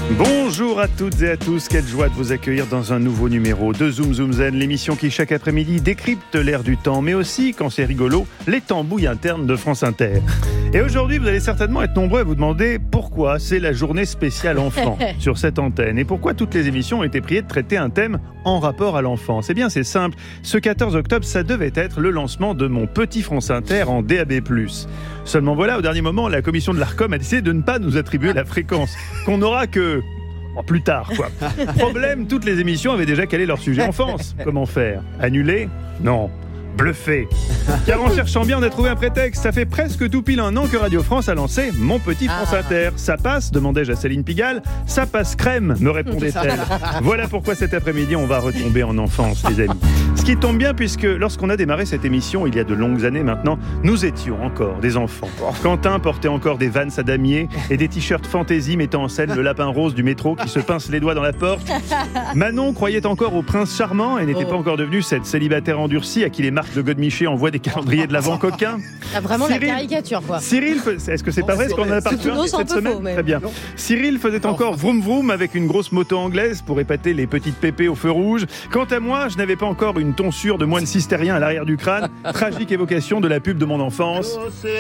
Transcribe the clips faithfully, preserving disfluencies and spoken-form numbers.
Bonjour à toutes et à tous, quelle joie de vous accueillir dans un nouveau numéro de Zoom Zoom Zen, l'émission qui chaque après-midi décrypte l'air du temps, mais aussi, quand c'est rigolo, les tambouilles internes de France Inter. Et aujourd'hui, vous allez certainement être nombreux à vous demander pourquoi c'est la journée spéciale enfant sur cette antenne et pourquoi toutes les émissions ont été priées de traiter un thème en rapport à l'enfance. Eh bien, c'est simple, ce quatorze octobre, ça devait être le lancement de mon petit France Inter en D A B plus. Seulement voilà, au dernier moment, la commission de l'Arcom a décidé de ne pas nous attribuer la fréquence, qu'on n'aura que... Oh, plus tard, quoi. Problème, toutes les émissions avaient déjà calé leur sujet enfance. Comment faire ? Annuler ? Non. Bluffer. Car en cherchant bien, on a trouvé un prétexte. Ça fait presque tout pile un an que Radio France a lancé Mon Petit France Inter. Ça passe ? Demandai-je à Céline Pigalle. Ça passe crème, me répondait-elle. Voilà pourquoi cet après-midi, on va retomber en enfance, les amis. Ce qui tombe bien, puisque lorsqu'on a démarré cette émission, il y a de longues années maintenant, nous étions encore des enfants. Quentin portait encore des Vans à damier et des t-shirts fantaisie mettant en scène le lapin rose du métro qui se pince les doigts dans la porte. Manon croyait encore au prince charmant et n'était pas encore devenue cette célibataire endurcie à qui les marques de Godemiché envoient des calendriers de l'avant coquins. Ah, vraiment Cyril, la caricature, quoi. Cyril, est-ce que c'est pas vrai ce qu'on en a parlé cette semaine faux, mais... Très bien. Non. Cyril faisait encore vroom vroom avec une grosse moto anglaise pour épater les petites pépées au feu rouge. Quant à moi, je n'avais pas encore une tonsure de moine cistérien à l'arrière du crâne. Tragique évocation de la pub de mon enfance.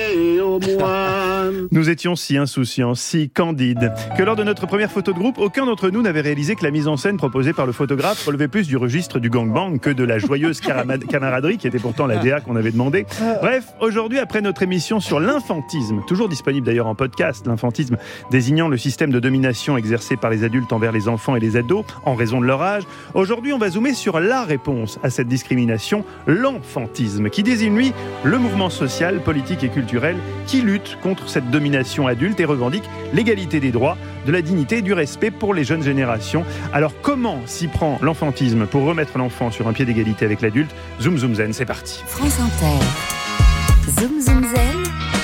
Nous étions si insouciants, si candides, que lors de notre première photo de groupe, aucun d'entre nous n'avait réalisé que la mise en scène proposée par le photographe relevait plus du registre du gangbang que de la joyeuse camaraderie qui était pourtant la D A qu'on avait demandé. Bref, aujourd'hui, après notre émission sur l'infantisme, toujours disponible d'ailleurs en podcast, l'infantisme désignant le système de domination exercé par les adultes envers les enfants et les ados en raison de leur âge, aujourd'hui on va zoomer sur la réponse à cette discrimination, l'enfantisme, qui désigne lui le mouvement social, politique et culturel qui lutte contre cette domination adulte et revendique l'égalité des droits, de la dignité et du respect pour les jeunes générations. Alors comment s'y prend l'enfantisme pour remettre l'enfant sur un pied d'égalité avec l'adulte ? Zoom Zoom Zen, c'est parti. France Inter. Zoom Zoom Zen.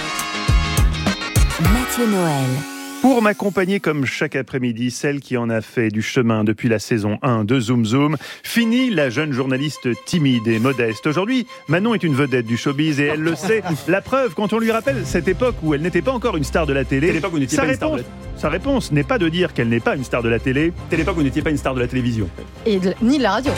Mathieu Noël. Pour m'accompagner comme chaque après-midi, celle qui en a fait du chemin depuis la saison un de Zoom Zoom, fini la jeune journaliste timide et modeste. Aujourd'hui, Manon est une vedette du showbiz et elle le sait. La preuve, quand on lui rappelle cette époque où elle n'était pas encore une star de la télé, l'époque où vous n'étiez sa, pas réponse, une star de la... sa réponse n'est pas de dire qu'elle n'est pas une star de la télé. C'était l'époque où vous n'étiez pas une star de la télévision. Et de, ni de la radio.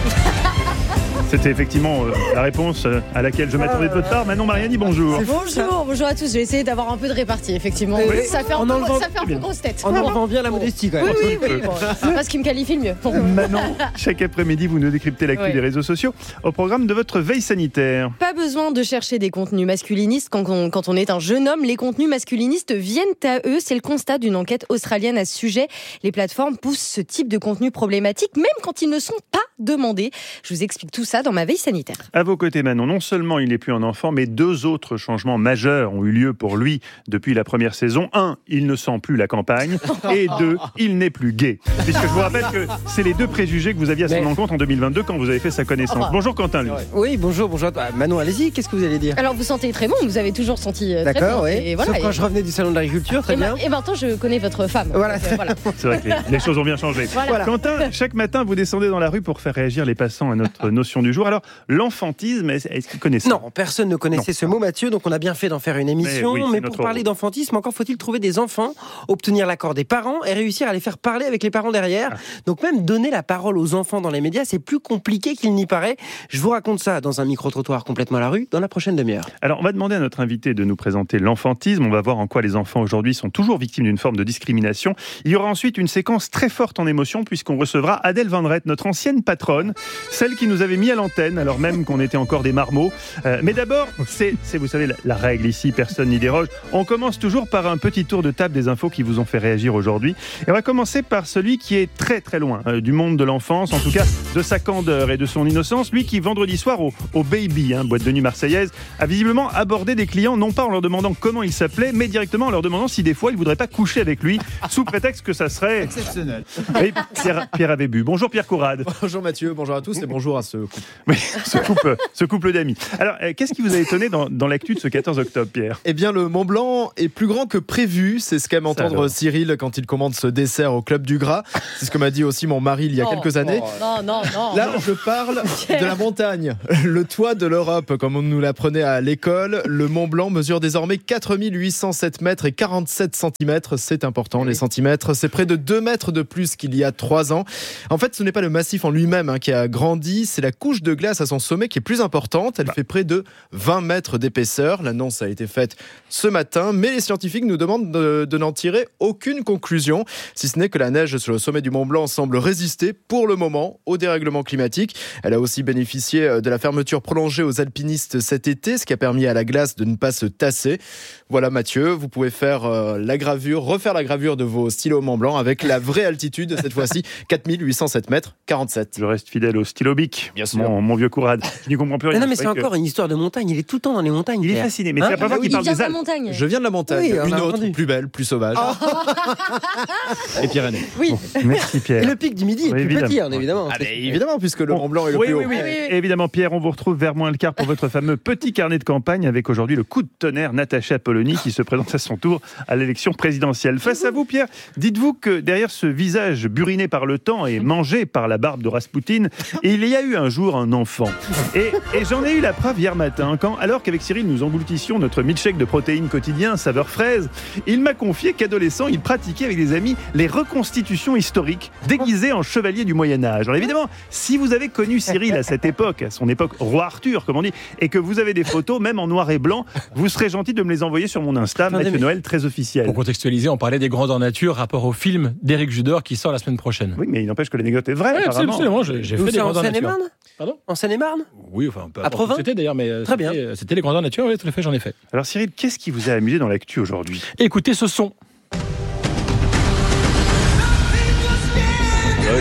C'était effectivement euh, la réponse euh, à laquelle je m'attendais de votre part. Manon Mariani, bonjour. Bonjour, bonjour à tous. J'ai essayé d'avoir un peu de répartie, effectivement. Oui, ça fait un peu, enlevant... ça fait un peu grosse tête. On en vend bien la modestie quand même. Oui, oui, oui. Bon, c'est pas ce qui me qualifie le mieux. Bon. Manon, chaque après-midi, vous nous décryptez l'actu oui. des réseaux sociaux au programme de votre veille sanitaire. Pas besoin de chercher des contenus masculinistes quand on, quand on est un jeune homme. Les contenus masculinistes viennent à eux. C'est le constat d'une enquête australienne à ce sujet. Les plateformes poussent ce type de contenu problématique, même quand ils ne sont pas demandés. Je vous explique tout ça dans ma veille sanitaire. À vos côtés, Manon, non seulement il n'est plus un enfant, mais deux autres changements majeurs ont eu lieu pour lui depuis la première saison. Un, il ne sent plus la campagne. Et deux, il n'est plus gay. Puisque je vous rappelle que c'est les deux préjugés que vous aviez à son mais... encontre en deux mille vingt-deux quand vous avez fait sa connaissance. Oh. Bonjour Quentin, lui. Oui, bonjour, bonjour. Manon, allez-y, qu'est-ce que vous allez dire ? Alors, vous sentez très bon, vous avez toujours senti très D'accord, bon. oui. Et voilà, Sauf et... quand je revenais du salon de l'agriculture, très et bien. Ma... Et maintenant, je connais votre femme. Voilà. Donc, euh, voilà. C'est vrai que les, les choses ont bien changé. Voilà. Quentin, chaque matin, vous descendez dans la rue pour faire réagir les passants à notre notion du jour. Alors, l'enfantisme, est-ce qu'ils connaissent ça ? Non, personne ne connaissait non. ce mot, Mathieu, donc on a bien fait d'en faire une émission. Mais, oui, mais pour parler rôle. d'enfantisme, encore faut-il trouver des enfants, obtenir l'accord des parents et réussir à les faire parler avec les parents derrière. Ah. Donc même donner la parole aux enfants dans les médias, c'est plus compliqué qu'il n'y paraît. Je vous raconte ça dans un micro-trottoir complètement à la rue, dans la prochaine demi-heure. Alors, on va demander à notre invité de nous présenter l'enfantisme. On va voir en quoi les enfants aujourd'hui sont toujours victimes d'une forme de discrimination. Il y aura ensuite une séquence très forte en émotion puisqu'on recevra Adèle Van Rett, notre ancienne patronne, celle qui nous avait mis à l'antenne alors même qu'on était encore des marmots. Euh, mais d'abord, c'est, c'est, vous savez, la, la règle ici, personne n'y déroge. On commence toujours par un petit tour de table des infos qui vous ont fait réagir aujourd'hui. Et on va commencer par celui qui est très très loin euh, du monde de l'enfance, en tout cas de sa candeur et de son innocence. Lui qui, vendredi soir, au, au Baby, hein, boîte de nuit marseillaise, a visiblement abordé des clients, non pas en leur demandant comment ils s'appelaient, mais directement en leur demandant si des fois ils ne voudraient pas coucher avec lui, sous prétexte que ça serait... exceptionnel. Et Pierre, Pierre avait bu. Bonjour Pierre Courade. Bonjour Mathieu, bonjour à tous et bonjour à ce couple. Oui, ce couple, ce couple d'amis. Alors, euh, qu'est-ce qui vous a étonné dans, dans l'actu de ce quatorze octobre, Pierre ? Eh bien, le Mont Blanc est plus grand que prévu. C'est ce qu'aime entendre Cyril quand il commande ce dessert au Club du Gras. C'est ce que m'a dit aussi mon mari il y a non, quelques années. Non, non, non. Là, je parle de la montagne. Le toit de l'Europe, comme on nous l'apprenait à l'école. Le Mont Blanc mesure désormais quatre mille huit cent sept mètres et quarante-sept centimètres. C'est important, les centimètres. C'est près de deux mètres de plus qu'il y a trois ans. En fait, ce n'est pas le massif en lui-même hein, qui a grandi. C'est la couche de glace à son sommet qui est plus importante. Elle fait près de vingt mètres d'épaisseur. L'annonce a été faite ce matin, mais les scientifiques nous demandent de, de n'en tirer aucune conclusion, si ce n'est que la neige sur le sommet du Mont Blanc semble résister pour le moment au dérèglement climatique. Elle a aussi bénéficié de la fermeture prolongée aux alpinistes cet été, ce qui a permis à la glace de ne pas se tasser. Voilà Mathieu, vous pouvez faire euh, la gravure, refaire la gravure de vos stylos Mont Blanc avec la vraie altitude, cette fois-ci quatre mille huit cent sept mètres quarante-sept. Je reste fidèle au stylo bic, bien sûr. Mon, mon vieux Courade. Je n'y comprends plus rien. Non, non mais c'est, c'est encore que... une histoire de montagne. Il est tout le temps dans les montagnes. Il est Pierre. fasciné, mais hein c'est la première fois qu'il parle des Alpes. Montagne. Je viens de la montagne, oui, une autre, entendu. plus belle, plus sauvage. Oh. Les Pyrénées. Oui. Bon, merci Pierre. Et le pic du Midi est oui, plus évidemment. petit, hein, évidemment. Ah, mais évidemment, puisque le Mont Blanc est le oui, plus oui, haut. oui, oui, oui. Évidemment, Pierre, on vous retrouve vers moins le quart pour votre fameux petit carnet de campagne avec aujourd'hui le coup de tonnerre Natacha Polony qui se présente à son tour à l'élection présidentielle. Face à vous, Pierre, dites-vous que derrière ce visage buriné par le temps et mangé par la barbe de Raspoutine, il y a eu un jour un enfant. Et, et j'en ai eu la preuve hier matin, quand, alors qu'avec Cyril, nous engloutissions notre milkshake de protéines quotidien, saveur fraise, il m'a confié qu'adolescent, il pratiquait avec des amis les reconstitutions historiques déguisées en chevalier du Moyen-Âge. Alors évidemment, si vous avez connu Cyril à cette époque, à son époque roi Arthur, comme on dit, et que vous avez des photos, même en noir et blanc, vous serez gentil de me les envoyer sur mon Insta, Mathieu mais... Noël, très officiel. Pour contextualiser, on parlait des grandeurs nature, rapport au film d'Éric Judor qui sort la semaine prochaine. Oui, mais il n'empêche que l'anecdote est vraie, oui, apparemment. Absolument, j'ai, j'ai fait des grandeurs nature. En Seine-et-Marne ? Pardon ? En Seine-et-Marne ? Oui, enfin, peu à Provins ? C'était d'ailleurs, mais très c'était, bien. C'était les grandeurs nature, oui, tout à fait, j'en ai fait. Alors Cyril, qu'est-ce qui vous a amusé dans l'actu aujourd'hui ? Écoutez ce son. Oui.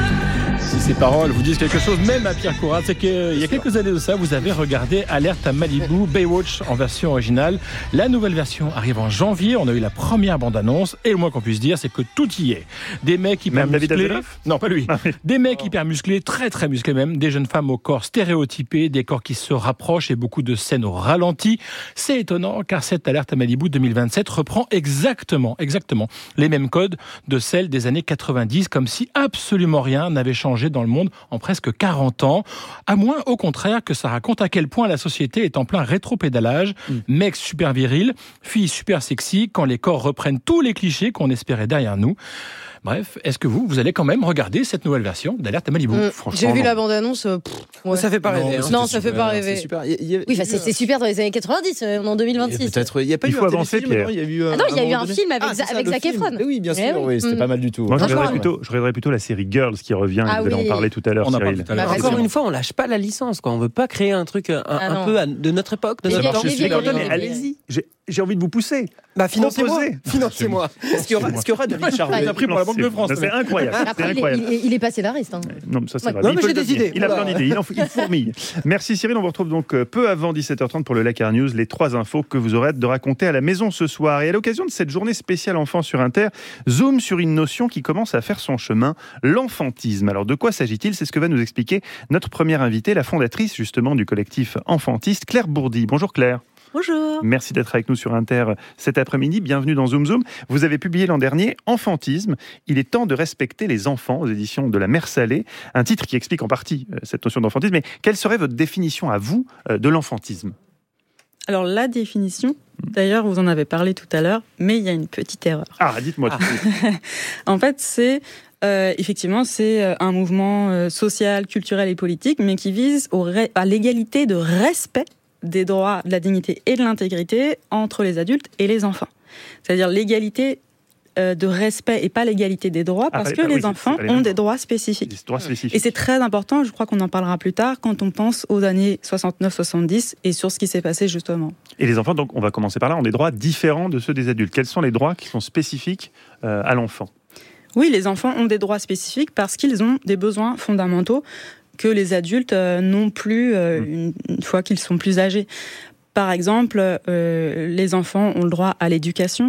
Si ces paroles vous disent quelque chose, même à Pierre Courade, c'est qu'il y a quelques années de ça, vous avez regardé Alerte à Malibu, Baywatch en version originale. La nouvelle version arrive en janvier, on a eu la première bande-annonce, et le moins qu'on puisse dire, c'est que tout y est. Des mecs hyper même musclés... David Non, pas lui. Ah oui. Des mecs hyper musclés, très très musclés même, des jeunes femmes au corps stéréotypé, des corps qui se rapprochent et beaucoup de scènes au ralenti. C'est étonnant, car cette Alerte à Malibu deux mille vingt-sept reprend exactement, exactement les mêmes codes de celles des années quatre-vingt-dix, comme si absolument rien n'avait changé dans le monde en presque quarante ans, à moins au contraire que ça raconte à quel point la société est en plein rétropédalage, mm. mecs super virils, filles super sexy, quand les corps reprennent tous les clichés qu'on espérait derrière nous. Bref, est-ce que vous, vous allez quand même regarder cette nouvelle version d'Alerte à Malibu ? mmh, J'ai vu non. la bande-annonce. Euh, ouais. Ça fait pas rêver. Non, non ça fait pas rêver. C'est super. Il y a, il y a, oui, bah, c'est, c'est super dans les années quatre-vingt-dix, on est en deux mille vingt-six. Il peut-être, il y a pas il eu faut un avancer, Pierre. Il y a eu un, ah non, il y a eu un donné. film avec, ah, avec Zac Efron. Oui, bien sûr, eh oui. oui, c'était mmh. pas mal du tout. Moi, je ah, regarderais plutôt, je regarderais plutôt la série Girls qui revient. Ah, vous allez oui. en parler tout à l'heure, on Cyril. Tout à l'heure. Bah, encore une fois, on lâche pas la licence, quoi. On veut pas créer un truc un, ah, un peu à, de notre époque, de les notre temps. Je suis content, mais allez-y. J'ai, j'ai envie de vous pousser. Bah, financez-moi. Financez-moi. Est-ce qu'il y aura, est-ce qu'il y aura David Charvet ? Il a pris pour la Banque de France. C'est incroyable. Après, il est, il est pas scénariste. Hein. Non, mais ça c'est ouais. vrai. Non, mais mais j'ai des idées. Il a plein d'idées. Il, en, il fourmille. Merci Cyril. On vous retrouve donc peu avant dix-sept heures trente pour le Lakar News. Les trois infos que vous aurez hâte de raconter à la maison ce soir. Et à l'occasion de cette journée spéciale enfants sur Inter, zoom sur une notion qui commence à faire son chemin, l'enfantisme. Alors de quoi s'agit-il ? C'est ce que va nous expliquer notre première invitée, la fondatrice justement du collectif Enfantiste, Claire Bourdi. Bonjour Claire. Bonjour. Merci d'être avec nous sur Inter cet après-midi. Bienvenue dans Zoom Zoom. Vous avez publié l'an dernier Enfantisme. Il est temps de respecter les enfants aux éditions de la Mère Salée. Un titre qui explique en partie cette notion d'enfantisme. Mais quelle serait votre définition à vous de l'enfantisme ? Alors la définition, d'ailleurs vous en avez parlé tout à l'heure, mais il y a une petite erreur. Ah, dites-moi tout de suite. En fait, c'est euh, effectivement c'est un mouvement euh, social, culturel et politique, mais qui vise au ré- à l'égalité de respect des droits, de la dignité et de l'intégrité entre les adultes et les enfants. C'est-à-dire l'égalité euh, de respect et pas l'égalité des droits, parce ah, que pas, les oui, enfants ont des droits spécifiques. Des droits spécifiques. Et c'est très important, je crois qu'on en parlera plus tard, quand on pense aux années soixante-neuf soixante-dix et sur ce qui s'est passé justement. Et les enfants, donc on va commencer par là, ont des droits différents de ceux des adultes. Quels sont les droits qui sont spécifiques euh, à l'enfant ? Oui, les enfants ont des droits spécifiques parce qu'ils ont des besoins fondamentaux que les adultes euh, n'ont plus euh, une, une fois qu'ils sont plus âgés. Par exemple, euh, les enfants ont le droit à l'éducation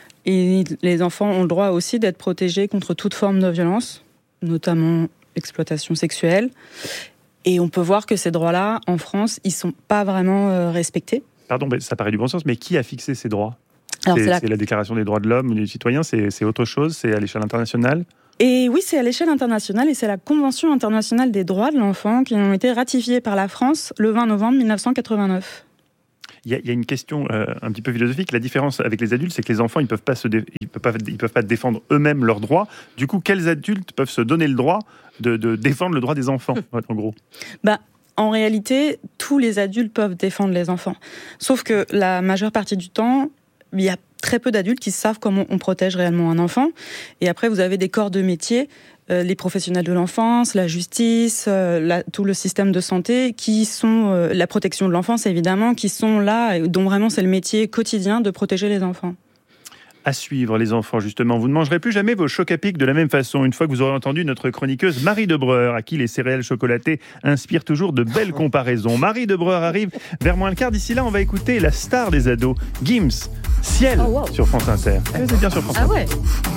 et les enfants ont le droit aussi d'être protégés contre toute forme de violence, notamment l'exploitation sexuelle. Et on peut voir que ces droits-là, en France, ils sont pas vraiment euh, respectés. Pardon, ça paraît du bon sens, mais qui a fixé ces droits ? Alors, c'est, c'est, la... c'est la Déclaration des droits de l'homme et du citoyen, c'est, c'est autre chose, c'est à l'échelle internationale ? Et oui, c'est à l'échelle internationale et c'est la Convention internationale des droits de l'enfant qui ont été ratifiées par la France le vingt novembre mille neuf cent quatre-vingt-neuf. Il y, a, il y a une question euh, un petit peu philosophique. La différence avec les adultes, c'est que les enfants, ils ne peuvent pas se dé... ils peuvent pas, ils peuvent pas défendre eux-mêmes leurs droits. Du coup, quels adultes peuvent se donner le droit de, de défendre le droit des enfants, en gros ? Bah, en réalité, tous les adultes peuvent défendre les enfants. Sauf que la majeure partie du temps, il y a très peu d'adultes qui savent comment on protège réellement un enfant. Et après, vous avez des corps de métier, euh, les professionnels de l'enfance, la justice, euh, la, tout le système de santé, qui sont euh, la protection de l'enfance, évidemment, qui sont là, et dont vraiment c'est le métier quotidien de protéger les enfants. À suivre, les enfants, justement. Vous ne mangerez plus jamais vos chocs à pic de la même façon, une fois que vous aurez entendu notre chroniqueuse Marie Debreur, à qui les céréales chocolatées inspirent toujours de belles comparaisons. Marie Debreur arrive vers moins le quart. D'ici là, on va écouter la star des ados, Gims, Ciel, oh, wow. sur France Inter. C'est bien sur France Inter. Ah ouais.